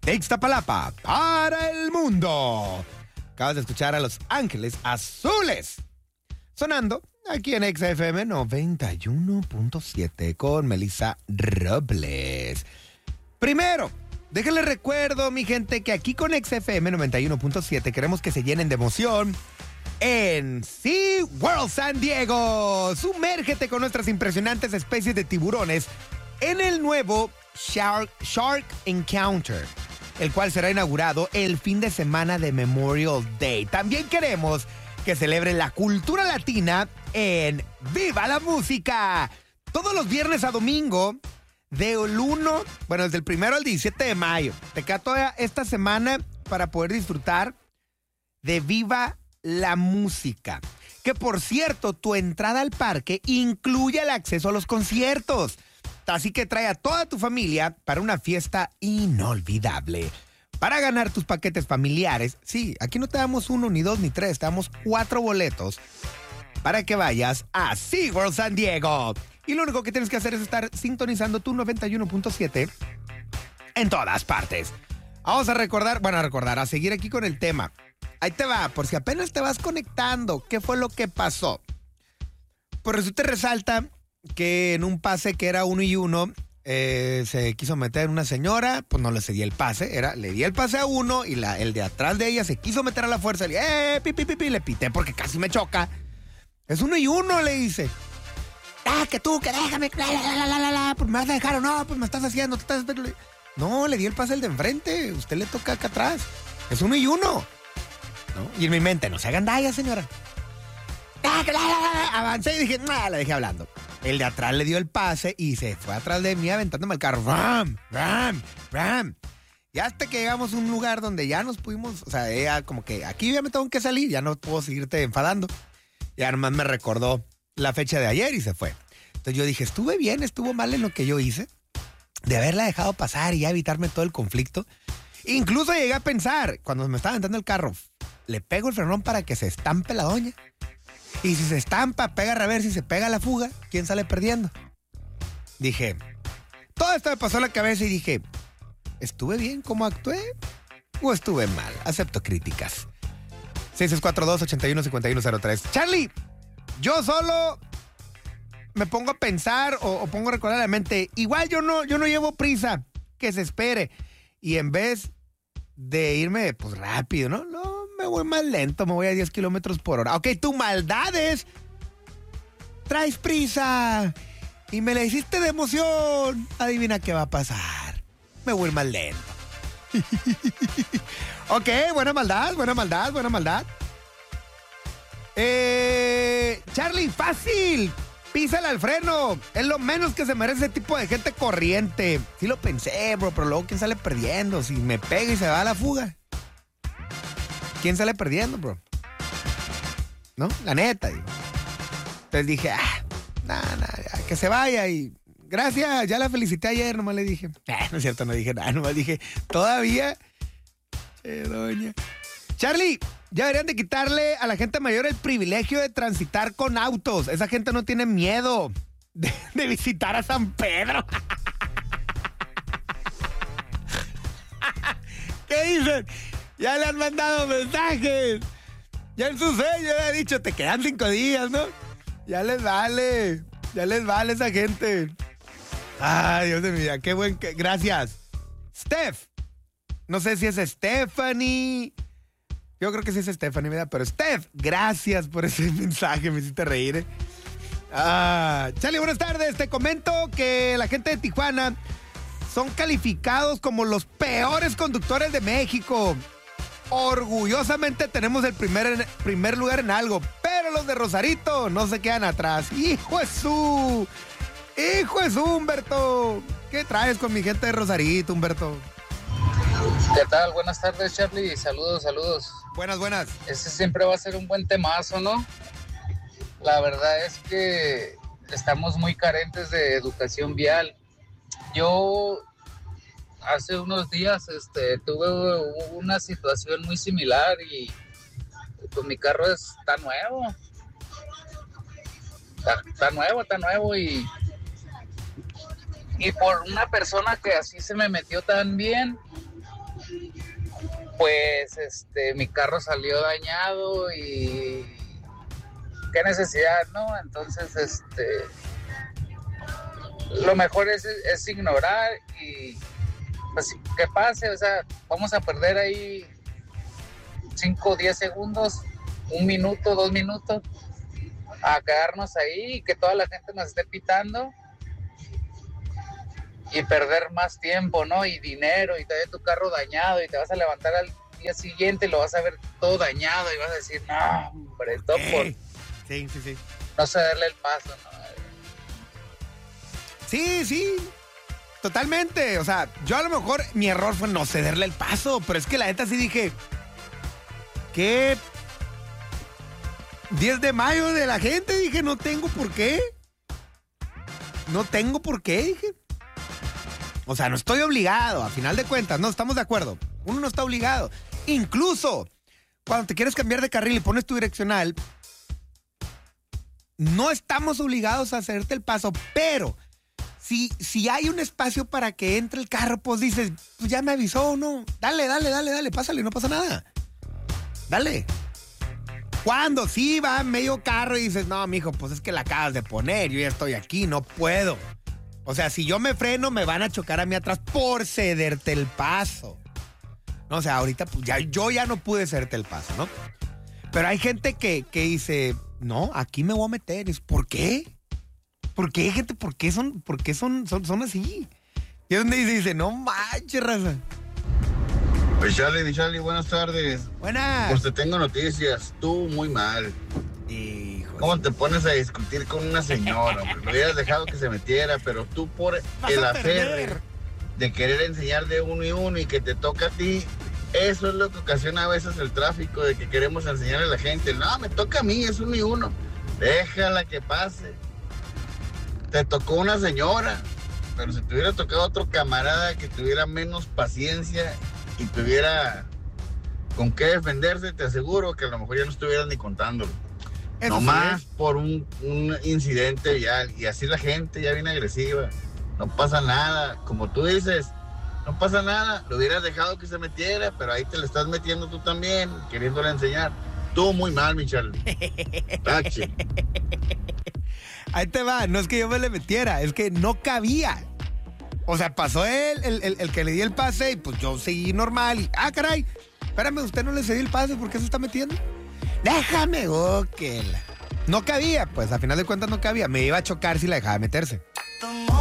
de Ixtapalapa para el mundo. Acabas de escuchar a Los Ángeles Azules sonando aquí en XFM 91.7 con Melissa Robles. Primero, déjenles recuerdo, mi gente, que aquí con XFM 91.7 queremos que se llenen de emoción en SeaWorld San Diego. Sumérgete con nuestras impresionantes especies de tiburones en el nuevo Shark Encounter, el cual será inaugurado el fin de semana de Memorial Day. También queremos que celebre la cultura latina en Viva la Música. Todos los viernes a domingo, desde el 1 al 17 de mayo. Te queda toda esta semana para poder disfrutar de Viva la Música. Que por cierto, tu entrada al parque incluye el acceso a los conciertos. Así que trae a toda tu familia para una fiesta inolvidable. Para ganar tus paquetes familiares, sí, aquí no te damos 1, ni 2, ni 3, te damos 4 boletos para que vayas a SeaWorld San Diego. Y lo único que tienes que hacer es estar sintonizando tu 91.7 en todas partes. Vamos a seguir aquí con el tema. Ahí te va, por si apenas te vas conectando, ¿qué fue lo que pasó? Pues resulta y resalta que en un pase que era 1 y 1, se quiso meter una señora, pues no le cedí el pase, le di el pase a uno y el de atrás de ella se quiso meter a la fuerza, le pité porque casi me choca. Es 1 y 1, le dice. Que déjame, pues me vas a dejar o no, pues me estás haciendo, No, le di el pase al de enfrente, usted le toca acá atrás. Es 1 y 1. ¿No? Y en mi mente, no se hagan daño, señora. Avancé y dije, la dejé hablando. El de atrás le dio el pase y se fue atrás de mí aventándome el carro. ¡Ram! ¡Ram! ¡Ram! Y hasta que llegamos a un lugar donde ya nos pudimos, o sea, ella como que aquí ya me tengo que salir, ya no puedo seguirte enfadando. Ya nomás me recordó la fecha de ayer y se fue. Entonces yo dije, estuve bien, estuvo mal en lo que yo hice, de haberla dejado pasar y ya evitarme todo el conflicto. Incluso llegué a pensar, cuando me estaba aventando el carro, le pego el frenón para que se estampe la doña. Y si se estampa, pega a reversa y se pega a la fuga, ¿quién sale perdiendo? Dije, todo esto me pasó en la cabeza y dije, ¿estuve bien como actué o estuve mal? Acepto críticas. 6642-815103. Charlie, yo solo me pongo a pensar o pongo a recordar a la mente, igual yo no llevo prisa, que se espere. Y en vez de irme pues rápido, no, me voy más lento, me voy a 10 kilómetros por hora. Ok, tu maldad es, traes prisa y me la hiciste de emoción. Adivina qué va a pasar. Me voy más lento. Ok, buena maldad. Charlie, fácil. Písale al freno. Es lo menos que se merece ese tipo de gente corriente. Sí lo pensé, bro, pero luego ¿quién sale perdiendo? Si me pega y se va a la fuga, ¿quién sale perdiendo, bro? ¿No? La neta. Digo. Entonces dije, que se vaya y gracias, ya la felicité ayer, nomás le dije. No es cierto, no dije nada, nomás dije, todavía. Doña. Charlie, ya deberían de quitarle a la gente mayor el privilegio de transitar con autos. Esa gente no tiene miedo de visitar a San Pedro. ¿Qué dicen? Ya le han mandado mensajes. Ya en su sello le ha dicho, te quedan 5 días, ¿no? Ya les vale a esa gente. Ay, Dios de mi vida, qué buen... Gracias. Steph. No sé si es Stephanie. Yo creo que sí es Stephanie, ¿verdad? Pero Steph, gracias por ese mensaje, me hiciste reír. Charlie, buenas tardes. Te comento que la gente de Tijuana son calificados como los peores conductores de México. Orgullosamente tenemos el primer lugar en algo, pero los de Rosarito no se quedan atrás. ¡Hijo de su, Humberto! ¿Qué traes con mi gente de Rosarito, Humberto? ¿Qué tal? Buenas tardes, Charlie. Saludos. Buenas. Ese siempre va a ser un buen temazo, ¿no? La verdad es que estamos muy carentes de educación vial. Yo hace unos días tuve una situación muy similar y pues mi carro está nuevo. Está nuevo y por una persona que así se me metió tan bien, pues mi carro salió dañado y qué necesidad, ¿no? Entonces, lo mejor es ignorar y pues que pase, o sea, vamos a perder ahí 5 o 10 segundos, 1 minuto, 2 minutos, a quedarnos ahí y que toda la gente nos esté pitando y perder más tiempo, ¿no? Y dinero, y te ve tu carro dañado y te vas a levantar al día siguiente y lo vas a ver todo dañado y vas a decir, no, hombre, todo por Sí. no cederle el paso, ¿no? Sí, totalmente. O sea, yo a lo mejor mi error fue no cederle el paso, pero es que la neta sí dije, ¿qué? 10 de mayo de la gente, dije, no tengo por qué, dije. O sea, no estoy obligado, a final de cuentas, no, estamos de acuerdo. Uno no está obligado. Incluso, cuando te quieres cambiar de carril y pones tu direccional, no estamos obligados a hacerte el paso, pero si hay un espacio para que entre el carro, pues dices, pues ya me avisó, ¿no? Dale, pásale, no pasa nada. Dale. Cuando sí va medio carro y dices, no, mijo, pues es que la acabas de poner, yo ya estoy aquí, no puedo. O sea, si yo me freno, me van a chocar a mí atrás por cederte el paso. No, o sea, ahorita pues yo ya no pude cederte el paso, ¿no? Pero hay gente que dice, no, aquí me voy a meter. ¿Por qué? ¿Por qué, gente? ¿Por qué son así? Y es donde dice, no manches, raza. Pues Charlie, buenas tardes. Buenas. Pues te tengo noticias, tú muy mal. Hijo. ¿Cómo te pones a discutir con una señora? Hombre? Lo hubieras dejado que se metiera, pero tú por el aferre de querer enseñar de uno y uno y que te toca a ti, eso es lo que ocasiona a veces el tráfico, de que queremos enseñarle a la gente, no, me toca a mí, es uno y uno. Déjala que pase. Te tocó una señora, pero si te hubiera tocado otro camarada que tuviera menos paciencia y tuviera con qué defenderse, te aseguro que a lo mejor ya no estuvieras ni contándolo. No más por un incidente vial. Y así la gente ya viene agresiva. No pasa nada. Como tú dices, no pasa nada. Lo hubieras dejado que se metiera, pero ahí te le estás metiendo tú también, queriéndole enseñar. Tú muy mal, mi Charlie. Tache. Ahí te va. No es que yo me le metiera, es que no cabía. O sea, pasó él, el que le di el pase, y pues yo seguí normal. Y, caray, espérame, usted no le cedió el pase, ¿por qué se está metiendo? Déjame, que no cabía, pues a final de cuentas no cabía. Me iba a chocar si la dejaba meterse.